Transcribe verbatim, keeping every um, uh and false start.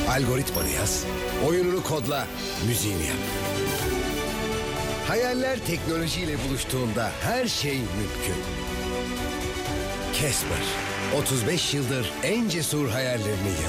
Algoritmanı yaz, oyununu kodla, müziğini yap. Hayaller teknolojiyle buluştuğunda her şey mümkün. Casper, otuz beş yıldır en cesur hayallerini